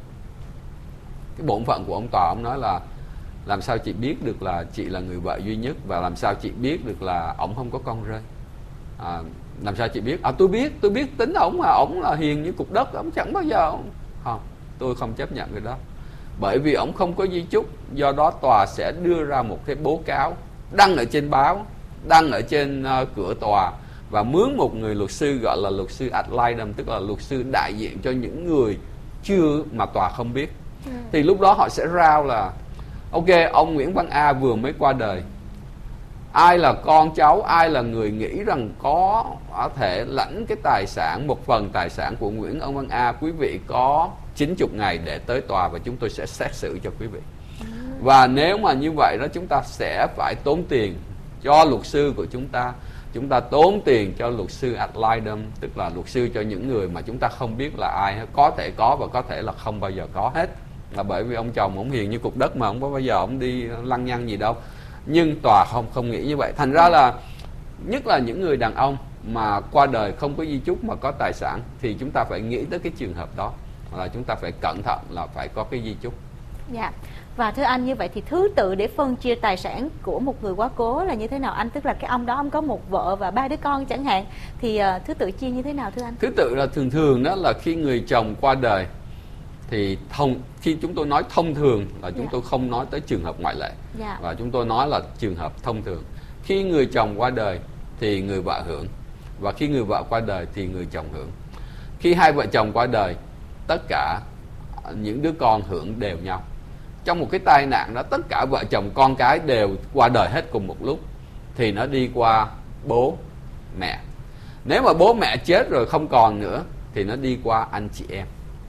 Cái bổn phận của ông tòa, ông nói là làm sao chị biết được là chị là người vợ duy nhất, và làm sao chị biết được là ổng không có con rơi? Làm sao chị biết? Tôi biết tính ổng mà, ổng là hiền như cục đất, ổng chẳng bao giờ không, tôi không chấp nhận cái đó. Bởi vì ổng không có di chúc, do đó tòa sẽ đưa ra một cái báo cáo đăng ở trên báo, đăng ở trên cửa tòa, và mướn một người luật sư gọi là luật sư ad litem, tức là luật sư đại diện cho những người chưa mà tòa không biết. Thì lúc đó họ sẽ rao là ok, ông Nguyễn Văn A vừa mới qua đời, ai là con cháu, ai là người nghĩ rằng có thể lãnh cái tài sản, một phần tài sản của Nguyễn Văn A, quý vị có 90 ngày để tới tòa và chúng tôi sẽ xét xử cho quý vị. Và nếu mà như vậy đó, chúng ta sẽ phải tốn tiền cho luật sư của chúng ta tốn tiền cho luật sư ad litem, tức là luật sư cho những người mà chúng ta không biết là ai, có thể có và có thể là không bao giờ có hết. Là bởi vì ông chồng ông hiền như cục đất mà, không có bao giờ ông đi lăng nhăng gì đâu. Nhưng tòa không nghĩ như vậy. Thành ra là nhất là những người đàn ông mà qua đời không có di chúc mà có tài sản, thì chúng ta phải nghĩ tới cái trường hợp đó, là chúng ta phải cẩn thận là phải có cái di chúc. Dạ. Và thưa anh, như vậy thì thứ tự để phân chia tài sản của một người quá cố là như thế nào anh? Tức là cái ông đó ông có một vợ và 3 đứa con chẳng hạn, thì thứ tự chia như thế nào thưa anh? Thứ tự là thường đó là khi người chồng qua đời thì khi chúng tôi nói thông thường là chúng tôi không nói tới trường hợp ngoại lệ, và chúng tôi nói là trường hợp thông thường. Khi người chồng qua đời thì người vợ hưởng, và khi người vợ qua đời thì người chồng hưởng. Khi 2 vợ chồng qua đời, tất cả những đứa con hưởng đều nhau. Trong một cái tai nạn đó, tất cả vợ chồng con cái đều qua đời hết cùng một lúc, thì nó đi qua bố mẹ. Nếu mà bố mẹ chết rồi không còn nữa thì nó đi qua anh chị em.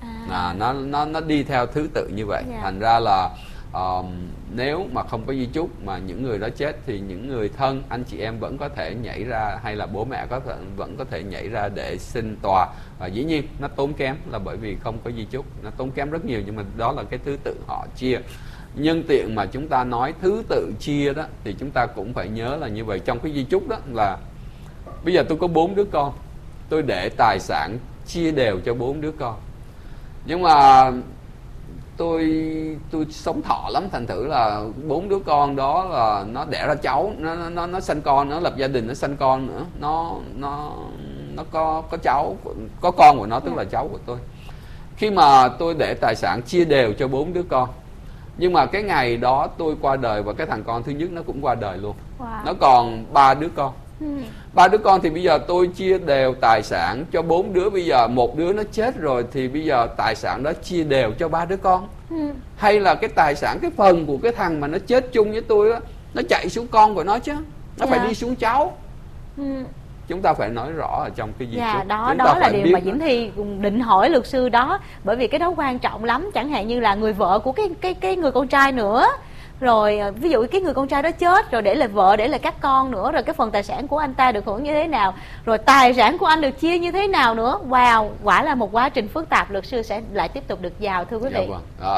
Nó đi theo thứ tự như vậy. Thành ra là nếu mà không có di chúc mà những người đó chết thì những người thân, anh chị em vẫn có thể nhảy ra, hay là bố mẹ vẫn có thể nhảy ra để xin tòa. Và dĩ nhiên nó tốn kém là bởi vì không có di chúc, nó tốn kém rất nhiều, nhưng mà đó là cái thứ tự họ chia. Nhân tiện mà chúng ta nói thứ tự chia đó, thì chúng ta cũng phải nhớ là như vậy. Trong cái di chúc đó là bây giờ tôi có 4 đứa con, tôi để tài sản chia đều cho 4 đứa con. Nhưng mà tôi sống thọ lắm, thành thử là 4 đứa con đó là nó đẻ ra cháu, nó sanh con, nó lập gia đình, nó sanh con nữa, nó có cháu, có con của nó, tức là cháu của tôi. Khi mà tôi để tài sản chia đều cho 4 đứa con, nhưng mà cái ngày đó tôi qua đời và cái thằng con thứ nhất nó cũng qua đời luôn. Nó còn 3 đứa con. 3 đứa con thì bây giờ tôi chia đều tài sản cho 4 đứa. Bây giờ một đứa nó chết rồi thì bây giờ tài sản đó chia đều cho 3 đứa con. Hay là cái tài sản, cái phần của cái thằng mà nó chết chung với tôi đó, nó chạy xuống con của nó chứ, nó phải đi xuống cháu. Chúng ta phải nói rõ ở trong cái di chúc. Đó là điều mà Diễm Thi định hỏi luật sư đó, bởi vì cái đó quan trọng lắm. Chẳng hạn như là người vợ của cái người con trai nữa, rồi ví dụ cái người con trai đó chết rồi để lại vợ, để lại các con nữa, rồi cái phần tài sản của anh ta được hưởng như thế nào, rồi tài sản của anh được chia như thế nào nữa. Wow, quả là một quá trình phức tạp. Luật sư sẽ lại tiếp tục được giàu thưa quý vị.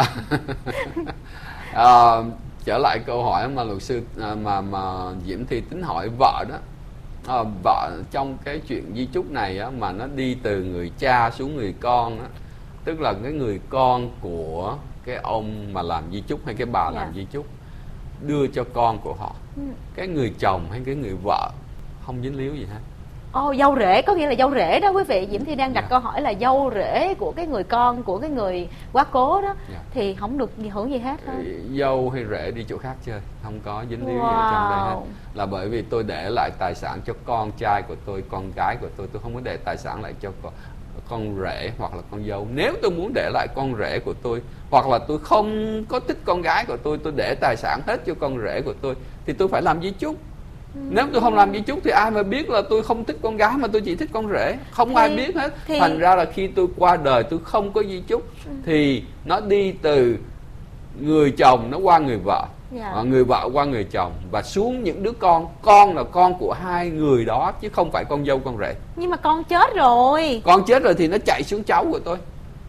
Trở lại câu hỏi mà luật sư mà Diễm Thi tính hỏi vợ đó. Vợ trong cái chuyện di chúc này á, mà nó đi từ người cha xuống người con á, tức là cái người con của cái ông mà làm di chúc hay cái bà làm di chúc đưa cho con của họ. Cái người chồng hay cái người vợ không dính líu gì hết. Dâu rể, có nghĩa là dâu rể đó quý vị. Diễm Thi đang đặt câu hỏi là dâu rể của cái người con của cái người quá cố đó thì không được hưởng gì hết thôi. Dâu hay rể đi chỗ khác chơi, không có dính líu gì ở trong đây hết. Là bởi vì tôi để lại tài sản cho con trai của tôi, con gái của tôi không có để tài sản lại cho con rể hoặc là con dâu. Nếu tôi muốn để lại con rể của tôi, hoặc là tôi không có thích con gái của tôi để tài sản hết cho con rể của tôi, thì tôi phải làm di chúc. Nếu tôi không làm di chúc thì ai mà biết là tôi không thích con gái mà tôi chỉ thích con rể? Không ai biết hết. Thành ra là khi tôi qua đời tôi không có di chúc thì nó đi từ người chồng nó qua người vợ, người vợ qua người chồng và xuống những đứa con. Con là con của hai người đó chứ không phải con dâu con rể. Nhưng mà con chết rồi. Con chết rồi thì nó chạy xuống cháu của tôi.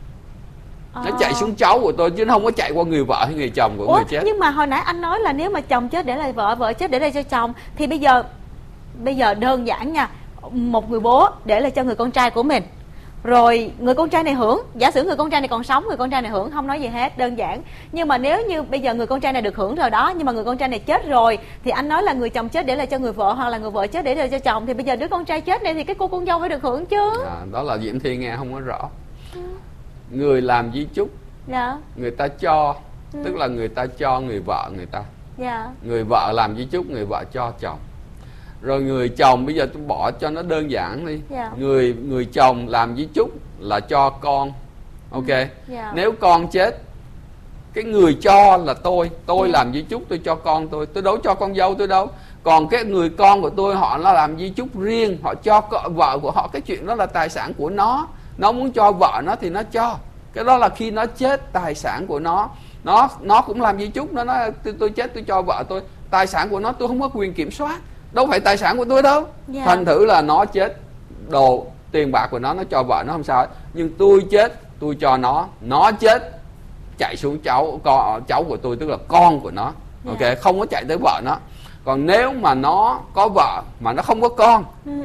Nó chạy xuống cháu của tôi chứ nó không có chạy qua người vợ hay người chồng của người chết. Nhưng mà hồi nãy anh nói là nếu mà chồng chết để lại vợ, vợ chết để lại cho chồng, thì bây giờ đơn giản nha, một người bố để lại cho người con trai của mình, rồi người con trai này hưởng. Giả sử người con trai này còn sống, người con trai này hưởng, không nói gì hết, đơn giản. Nhưng mà nếu như bây giờ người con trai này được hưởng rồi đó, nhưng mà người con trai này chết rồi, thì anh nói là người chồng chết để lại cho người vợ, hoặc là người vợ chết để lại cho chồng, thì bây giờ đứa con trai chết này thì cái cô con dâu phải được hưởng chứ. Đó là Diễm Thi nghe không có rõ. Người làm di chúc người ta cho, tức là người ta cho người vợ người ta. Người vợ làm di chúc, người vợ cho chồng. Rồi người chồng, bây giờ tôi bỏ cho nó đơn giản đi. Người chồng làm di chúc là cho con. Nếu con chết, cái người cho là tôi làm di chúc tôi cho con tôi đâu cho con dâu tôi đâu. Còn cái người con của tôi họ nó làm di chúc riêng, họ cho vợ của họ, cái chuyện đó là tài sản của nó muốn cho vợ nó thì nó cho. Cái đó là khi nó chết, tài sản của nó cũng làm di chúc. Nó nói tôi chết tôi cho vợ tôi, tài sản của nó tôi không có quyền kiểm soát, đâu phải tài sản của tôi đâu. Thành thử là nó chết, đồ tiền bạc của nó cho vợ nó không sao hết. Nhưng tôi chết tôi cho nó chết chạy xuống cháu của tôi, tức là con của nó. Không có chạy tới vợ nó. Còn nếu mà nó có vợ mà nó không có con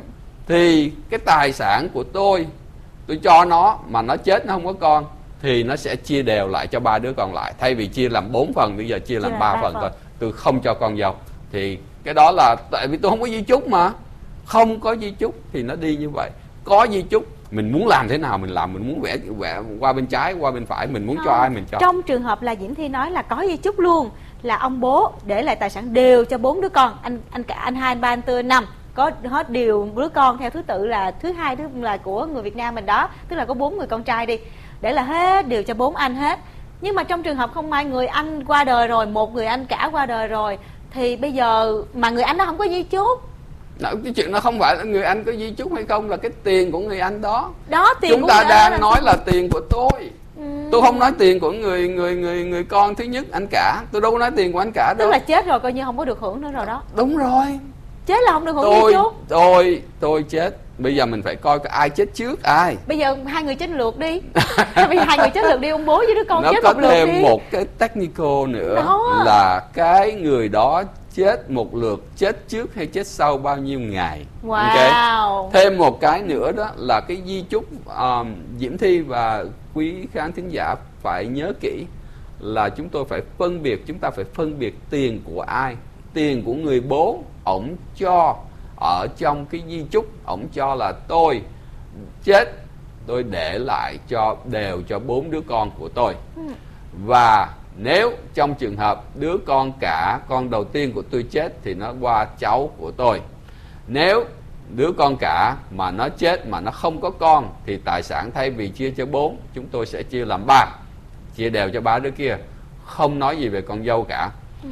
thì cái tài sản của tôi cho nó mà nó chết nó không có con thì nó sẽ chia đều lại cho 3 đứa còn lại. Thay vì chia làm 4 phần bây giờ chia làm 3 phần thôi. Tôi không cho con dâu. Thì cái đó là tại vì tôi không có di chúc mà. Không có di chúc thì nó đi như vậy. Có di chúc mình muốn làm thế nào mình làm, mình muốn vẽ qua bên trái qua bên phải, mình muốn cho ai mình cho. Trong trường hợp là Diễm Thi nói là có di chúc luôn, là ông bố để lại tài sản đều cho 4 đứa con, anh 2, anh 3, anh 4, anh 5, có hết đều đứa con theo thứ tự là thứ hai là của người Việt Nam mình đó, tức là có 4 người con trai đi, để là hết đều cho 4 anh hết. Nhưng mà trong trường hợp không may người anh qua đời rồi, một người anh cả qua đời rồi, thì bây giờ mà người anh đó không có di chúc. Cái chuyện nó không phải là người anh có di chúc hay không, là cái tiền của người anh đó. Tiền chúng ta đang nói là tiền của tôi. Tôi không nói tiền của người con thứ nhất, anh cả. Tôi đâu có nói tiền của anh cả đâu. Tức là chết rồi coi như không có được hưởng nữa rồi đó. Đúng rồi. Chết là không được hưởng di chúc. Tôi chết. Bây giờ mình phải coi ai chết trước ai. Bây giờ hai người chết lượt đi. Bây giờ hai người chết lượt đi, ông bố với đứa con chết một lượt đi. Nó có thêm một cái technical nữa đó. Là cái người đó chết một lượt, chết trước hay chết sau bao nhiêu ngày. Thêm một cái nữa đó là cái di chúc. Diễm Thi và quý khán thính giả phải nhớ kỹ là chúng ta phải phân biệt tiền của ai. Tiền của người bố, ổng cho ở trong cái di chúc, ổng cho là tôi chết tôi để lại đều cho 4 đứa con của tôi. Và nếu trong trường hợp đứa con cả, con đầu tiên của tôi chết thì nó qua cháu của tôi. Nếu đứa con cả mà nó chết mà nó không có con thì tài sản thay vì chia cho 4, chúng tôi sẽ chia làm 3, chia đều cho 3 đứa kia, không nói gì về con dâu cả.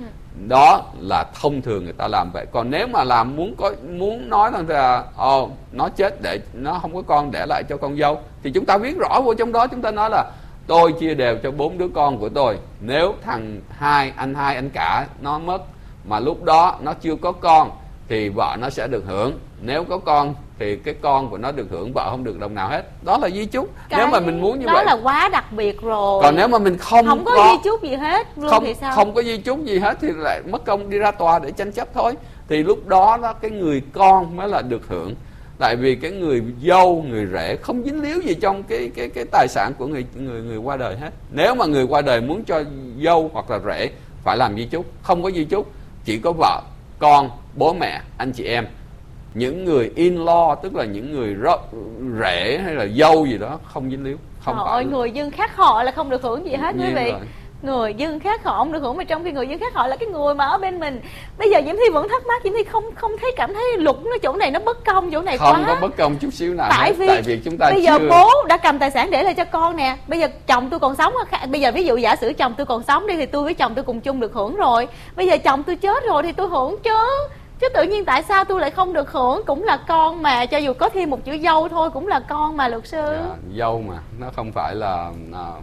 Đó là thông thường người ta làm vậy. Còn nếu mà làm muốn nói rằng là nó chết để nó không có con để lại cho con dâu thì chúng ta viết rõ vô trong đó, chúng ta nói là tôi chia đều cho 4 đứa con của tôi. Nếu thằng anh hai anh cả nó mất mà lúc đó nó chưa có con thì vợ nó sẽ được hưởng. Nếu có con thì cái con của nó được hưởng, vợ không được đồng nào hết. Đó là di chúc. Nếu mà mình muốn như đó vậy là quá đặc biệt rồi. Còn nếu mà mình không có di chúc gì hết luôn thì sao? Không có di chúc gì hết thì lại mất công đi ra tòa để tranh chấp thôi. Thì lúc đó cái người con mới là được hưởng. Tại vì cái người dâu, người rể không dính líu gì trong cái tài sản của người qua đời hết. Nếu mà người qua đời muốn cho dâu hoặc là rể phải làm di chúc. Không có di chúc, chỉ có vợ, con, bố mẹ, anh chị em. Những người in-law, tức là những người rể hay là dâu gì đó không dính líu. Người dân khác họ là không được hưởng gì hết quý vị. Người dân khác họ không được hưởng, mà trong khi người dân khác họ là cái người mà ở bên mình. Bây giờ Diễm Thi vẫn thắc mắc, Diễm Thi không thấy cảm thấy luật nó chỗ này nó bất công, chỗ này không quá. Không có bất công chút xíu nào. Tại vì chúng ta bây giờ bố đã cầm tài sản để lại cho con nè. Bây giờ chồng tôi còn sống, bây giờ ví dụ giả sử chồng tôi còn sống đi thì tôi với chồng tôi cùng chung được hưởng rồi. Bây giờ chồng tôi chết rồi thì tôi hưởng chứ tự nhiên tại sao tôi lại không được hưởng? Cũng là con mà, cho dù có thêm một chữ dâu thôi cũng là con mà luật sư. Dâu mà, nó không phải là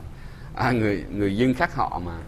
người dân khác họ mà.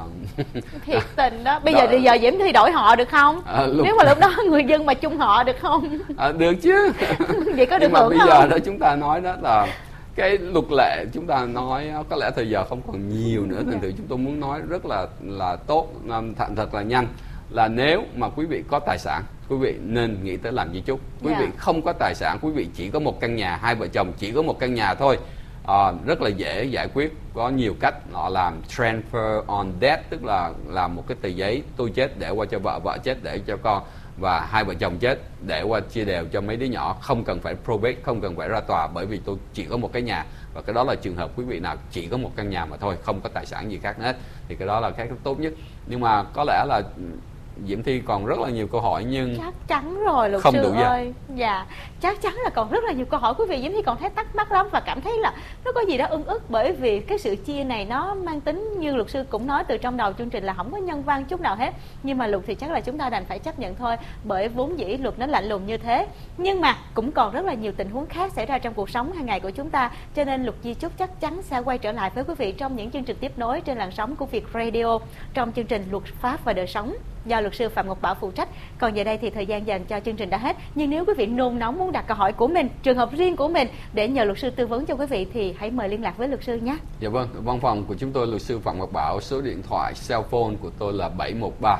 Thiệt tình đó. Bây giờ Diễm Thi đổi họ được không? Nếu mà lúc đó người dân mà chung họ được không? Được chứ. Vậy có được nhưng mà hưởng bây không? Giờ đó chúng ta nói đó là cái luật lệ, chúng ta nói có lẽ thời giờ không còn nhiều nữa, thành thử chúng tôi muốn nói rất là tốt, thật là nhanh. Là nếu mà quý vị có tài sản, quý vị nên nghĩ tới làm di chúc. Quý vị không có tài sản, quý vị chỉ có một căn nhà, hai vợ chồng chỉ có một căn nhà thôi, rất là dễ giải quyết. Có nhiều cách. Họ làm transfer on death, tức là làm một cái tờ giấy tôi chết để qua cho vợ, vợ chết để cho con, và hai vợ chồng chết để qua chia đều cho mấy đứa nhỏ. Không cần phải probate, không cần phải ra tòa, bởi vì tôi chỉ có một cái nhà. Và cái đó là trường hợp quý vị nào chỉ có một căn nhà mà thôi, không có tài sản gì khác hết, thì cái đó là cái tốt nhất. Nhưng mà có lẽ là Diễm Thi còn rất là nhiều câu hỏi nhưng chắc chắn rồi luật sư ơi. Dạ, chắc chắn là còn rất là nhiều câu hỏi quý vị. Diễm Thi còn thấy thắc mắc lắm và cảm thấy là nó có gì đó ưng ức, bởi vì cái sự chia này nó mang tính như luật sư cũng nói từ trong đầu chương trình là không có nhân văn chút nào hết. Nhưng mà luật thì chắc là chúng ta đành phải chấp nhận thôi, bởi vốn dĩ luật nó lạnh lùng như thế. Nhưng mà cũng còn rất là nhiều tình huống khác xảy ra trong cuộc sống hàng ngày của chúng ta, cho nên luật di chúc chắc chắn sẽ quay trở lại với quý vị trong những chương trình tiếp nối trên làn sóng của Việt Radio, trong chương trình Luật pháp và đời sống do luật sư Phạm Ngọc Bảo phụ trách. Còn giờ đây thì thời gian dành cho chương trình đã hết, nhưng nếu quý vị nôn nóng muốn đặt câu hỏi của mình, trường hợp riêng của mình để nhờ luật sư tư vấn cho quý vị thì hãy mời liên lạc với luật sư nhé. Dạ vâng, văn phòng của chúng tôi luật sư Phạm Ngọc Bảo, số điện thoại cell phone của tôi là 713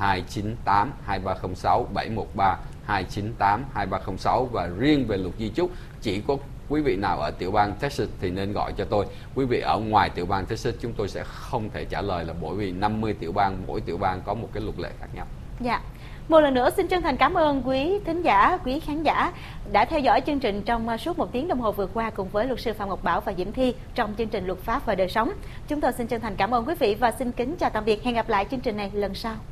298 2306, 713 298 2306. Và riêng về luật di chúc, chỉ có quý vị nào ở tiểu bang Texas thì nên gọi cho tôi. Quý vị ở ngoài tiểu bang Texas chúng tôi sẽ không thể trả lời, là bởi vì 50 tiểu bang, mỗi tiểu bang có một cái luật lệ khác nhau. Dạ. Một lần nữa xin chân thành cảm ơn quý thính giả, quý khán giả đã theo dõi chương trình trong suốt 1 tiếng đồng hồ vừa qua cùng với luật sư Phạm Ngọc Bảo và Diễm Thi trong chương trình Luật pháp và đời sống. Chúng tôi xin chân thành cảm ơn quý vị và xin kính chào tạm biệt. Hẹn gặp lại chương trình này lần sau.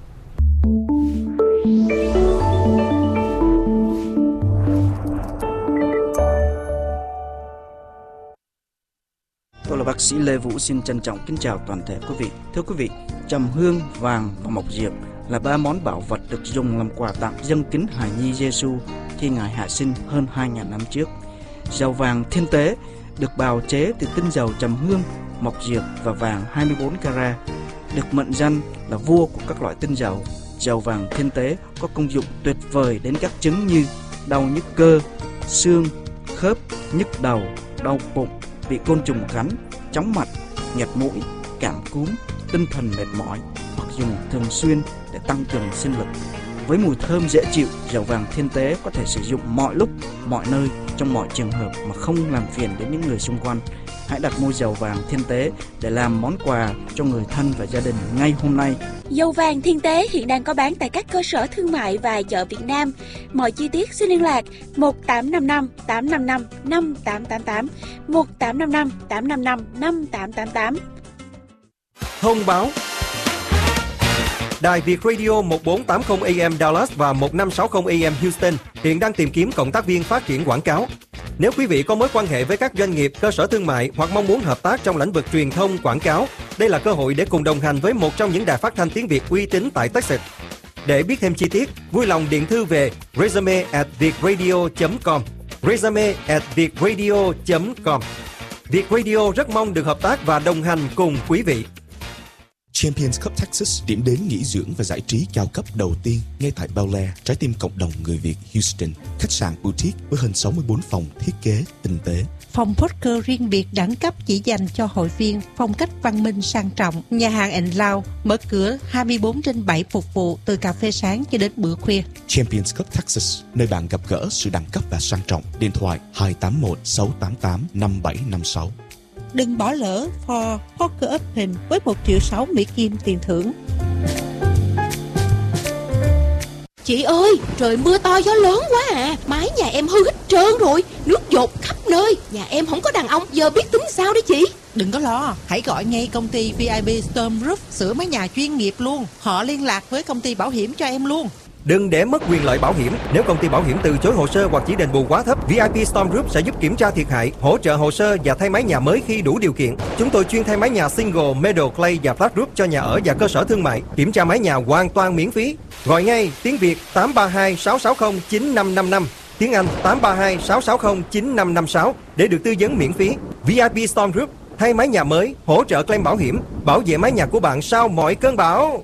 Tôi là bác sĩ Lê Vũ, xin trân trọng kính chào toàn thể quý vị. Thưa quý vị, trầm hương, vàng và mộc diệp là 3 món bảo vật được dùng làm quà tặng dâng kính hài nhi Giêsu khi Ngài hạ sinh hơn 2.000 năm trước. Dầu vàng thiên tế được bào chế từ tinh dầu trầm hương, mộc diệp và vàng 24 carat, được mệnh danh là vua của các loại tinh dầu. Dầu vàng thiên tế có công dụng tuyệt vời đến các chứng như đau nhức cơ, xương, khớp, nhức đầu, đau bụng, bị côn trùng cắn, chóng mặt, nghẹt mũi, cảm cúm, tinh thần mệt mỏi, hoặc dùng thường xuyên để tăng cường sinh lực. Với mùi thơm dễ chịu, dầu vàng thiên tế có thể sử dụng mọi lúc, mọi nơi, trong mọi trường hợp mà không làm phiền đến những người xung quanh. Hãy đặt mua dầu vàng thiên tế để làm món quà cho người thân và gia đình ngay hôm nay. Dầu vàng thiên tế hiện đang có bán tại các cơ sở thương mại và chợ Việt Nam. Mọi chi tiết xin liên lạc 1855 855 5888, 1855 855 5888. Thông báo: Đài Việt Radio 1480 AM Dallas và 1560 AM Houston hiện đang tìm kiếm cộng tác viên phát triển quảng cáo. Nếu quý vị có mối quan hệ với các doanh nghiệp, cơ sở thương mại hoặc mong muốn hợp tác trong lĩnh vực truyền thông, quảng cáo, đây là cơ hội để cùng đồng hành với một trong những đài phát thanh tiếng Việt uy tín tại Texas. Để biết thêm chi tiết, vui lòng điện thư về resume@vietradio.com, resume@vietradio.com. Việt Radio rất mong được hợp tác và đồng hành cùng quý vị. Champions Cup Texas, điểm đến nghỉ dưỡng và giải trí cao cấp đầu tiên ngay tại Bel Air, trái tim cộng đồng người Việt Houston. Khách sạn boutique với hơn 64 phòng thiết kế tinh tế. Phòng poker riêng biệt đẳng cấp chỉ dành cho hội viên, phong cách văn minh sang trọng. Nhà hàng & Lounge mở cửa 24/7 phục vụ từ cà phê sáng cho đến bữa khuya. Champions Cup Texas, nơi bạn gặp gỡ sự đẳng cấp và sang trọng. Điện thoại 281 688 5756. Đừng bỏ lỡ For Poker Open với 1,6 triệu Mỹ Kim tiền thưởng. Chị ơi, trời mưa to gió lớn quá à. Mái nhà em hư hết trơn rồi, nước dột khắp nơi. Nhà em không có đàn ông, giờ biết tính sao đấy chị? Đừng có lo, hãy gọi ngay công ty VIP Storm Roof sửa mái nhà chuyên nghiệp luôn. Họ liên lạc với công ty bảo hiểm cho em luôn. Đừng để mất quyền lợi bảo hiểm. Nếu công ty bảo hiểm từ chối hồ sơ hoặc chỉ đền bù quá thấp, VIP Storm Group sẽ giúp kiểm tra thiệt hại, hỗ trợ hồ sơ và thay mái nhà mới khi đủ điều kiện. Chúng tôi chuyên thay mái nhà single, middle, clay và flat roof cho nhà ở và cơ sở thương mại. Kiểm tra mái nhà hoàn toàn miễn phí. Gọi ngay tiếng Việt 832 660 9555, tiếng Anh 832 660 9556 để được tư vấn miễn phí. VIP Storm Group, thay mái nhà mới, hỗ trợ claim bảo hiểm, bảo vệ mái nhà của bạn sau mọi cơn bão.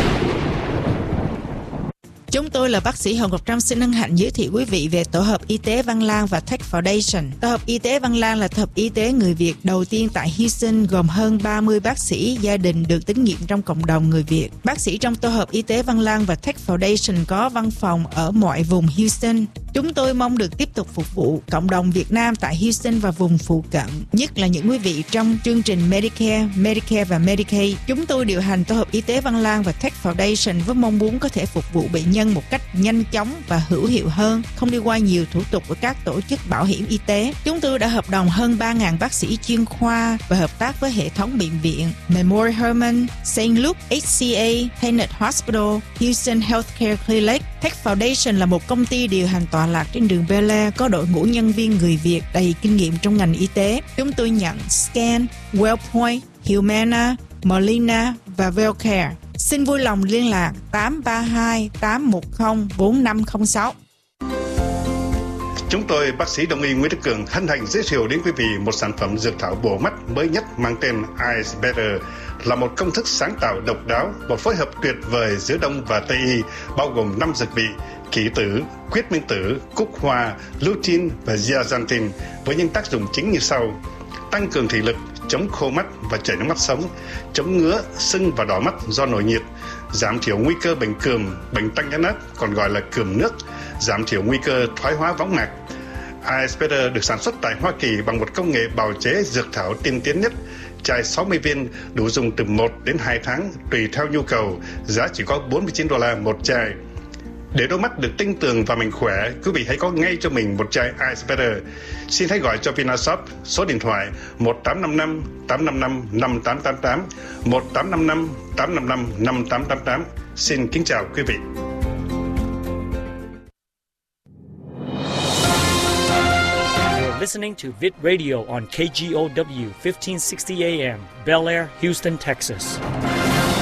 Chúng tôi là bác sĩ Hồng Ngọc Trâm xin hân hạnh giới thiệu quý vị về Tổ hợp Y tế Văn Lang và Tech Foundation. Tổ hợp Y tế Văn Lang là tổ hợp y tế người Việt đầu tiên tại Houston, gồm hơn 30 bác sĩ gia đình được tín nhiệm trong cộng đồng người Việt. Bác sĩ trong Tổ hợp Y tế Văn Lang và Tech Foundation có văn phòng ở mọi vùng Houston. Chúng tôi mong được tiếp tục phục vụ cộng đồng Việt Nam tại Houston và vùng phụ cận, nhất là những quý vị trong chương trình Medicare và Medicaid. Chúng tôi điều hành Tổ hợp Y tế Văn Lang và Tech Foundation với mong muốn có thể phục vụ bệnh nhân một cách nhanh chóng và hữu hiệu hơn, không đi qua nhiều thủ tục của các tổ chức bảo hiểm y tế. Chúng tôi đã hợp đồng hơn 3.000 bác sĩ chuyên khoa và hợp tác với hệ thống bệnh viện Memorial Hermann, St. Luke, HCA, Tenet Hospital, Houston Healthcare Clinic. Tech Foundation là một công ty điều hành tọa lạc trên đường Bel Air, có đội ngũ nhân viên người Việt đầy kinh nghiệm trong ngành y tế. Chúng tôi nhận Scan, Wellpoint, Humana, Molina và Wellcare. Xin vui lòng liên lạc 832 810 4506. Chúng tôi, bác sĩ Đông y Nguyễn Đức Cường, hân hạnh giới thiệu đến quý vị một sản phẩm dược thảo bổ mắt mới nhất mang tên Eyes Better, là một công thức sáng tạo độc đáo, một phối hợp tuyệt vời giữa Đông và Tây y, bao gồm 5 dược vị: kỷ tử, quyết minh tử, cúc hoa, lutein và zeaxanthin, với những tác dụng chính như sau: tăng cường thị lực, chống khô mắt và chảy nước mắt sống, chống ngứa, sưng và đỏ mắt do nổi nhiệt, giảm thiểu nguy cơ bệnh cườm, bệnh tăng nhãn áp còn gọi là cườm nước, giảm thiểu nguy cơ thoái hóa võng mạc. Eyes Better được sản xuất tại Hoa Kỳ bằng một công nghệ bào chế dược thảo tiên tiến nhất. Chai 60 viên đủ dùng từ 1 đến 2 tháng tùy theo nhu cầu, giá chỉ có $49 một chai. Để đôi mắt được tinh tường và mạnh khỏe, quý vị hãy có ngay cho mình một chai Eyes Better. Xin hãy gọi cho Vinashop số điện thoại 1855 855 5888, 1855 855 5888. Xin kính chào quý vị. You're listening to Vid Radio on KGOW 1560 AM, Bel Air, Houston, Texas.